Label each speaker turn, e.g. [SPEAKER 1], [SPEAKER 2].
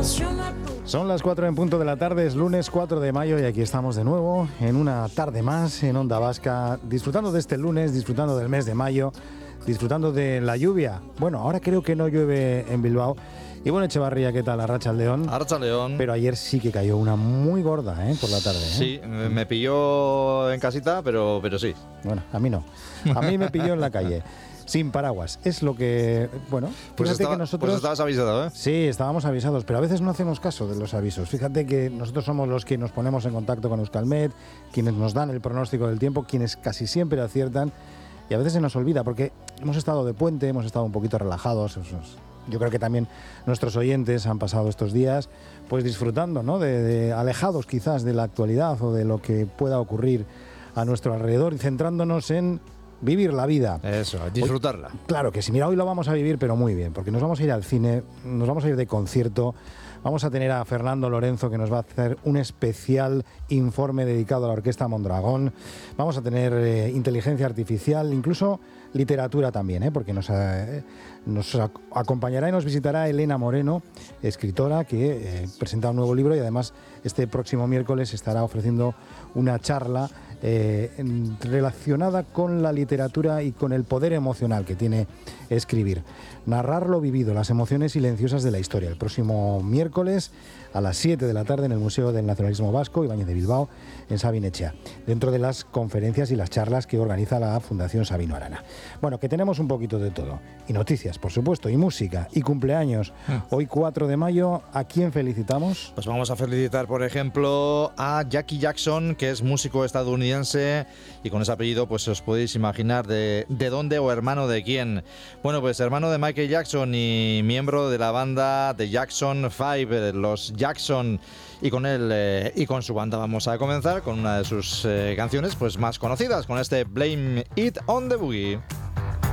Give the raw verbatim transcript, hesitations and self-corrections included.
[SPEAKER 1] Son las cuatro en punto de la tarde, es lunes cuatro de mayo y aquí estamos de nuevo en una tarde más en Onda Vasca, disfrutando de este lunes, disfrutando del mes de mayo, disfrutando de la lluvia. Bueno, ahora creo que no llueve en Bilbao. Y bueno, Echevarría, ¿qué tal? Arratsaldeon.
[SPEAKER 2] Arratsaldeon.
[SPEAKER 1] Pero ayer sí que cayó una muy gorda, ¿eh? Por la tarde, ¿eh?
[SPEAKER 2] Sí, me pilló en casita, pero, pero sí.
[SPEAKER 1] Bueno, a mí no. A mí me pilló en la calle. Sin paraguas. Es lo que... Bueno,
[SPEAKER 2] pues, estaba,
[SPEAKER 1] que nosotros,
[SPEAKER 2] pues estabas avisado, ¿eh?
[SPEAKER 1] Sí, estábamos avisados, pero a veces no hacemos caso de los avisos. Fíjate que nosotros somos los que nos ponemos en contacto con Euskalmet, quienes nos dan el pronóstico del tiempo, quienes casi siempre aciertan, y a veces se nos olvida, porque hemos estado de puente, hemos estado un poquito relajados. Yo creo que también nuestros oyentes han pasado estos días pues disfrutando, ¿no? de, de alejados quizás de la actualidad o de lo que pueda ocurrir a nuestro alrededor y centrándonos en vivir la vida.
[SPEAKER 2] Eso, disfrutarla.
[SPEAKER 1] Hoy, claro que sí, mira, hoy lo vamos a vivir, pero muy bien, porque nos vamos a ir al cine, nos vamos a ir de concierto, vamos a tener a Fernando Lorenzo que nos va a hacer un especial informe dedicado a la Orquesta Mondragón, vamos a tener eh, inteligencia artificial, incluso literatura también, ¿eh? porque nos, eh, nos acompañará y nos visitará Elena Moreno, escritora que eh, presenta un nuevo libro y además este próximo miércoles estará ofreciendo una charla Eh, en, relacionada con la literatura y con el poder emocional que tiene escribir. Narrar lo vivido, las emociones silenciosas de la historia. El próximo miércoles a las siete de la tarde en el Museo del Nacionalismo Vasco, Ibáñez de Bilbao, en Sabin Etxea, dentro de las conferencias y las charlas que organiza la Fundación Sabino Arana. Bueno, que tenemos un poquito de todo. Y noticias, por supuesto, y música, y cumpleaños. Hoy cuatro de mayo, ¿a quién felicitamos?
[SPEAKER 2] Pues vamos a felicitar, por ejemplo, a Jackie Jackson, que es músico estadounidense, y con ese apellido pues os podéis imaginar de, de dónde o hermano de quién. Bueno, pues hermano de Michael Jackson y miembro de la banda The Jackson Five, los Jackson, y con él eh, y con su banda vamos a comenzar con una de sus eh, canciones pues más conocidas, con este Blame It on the Boogie.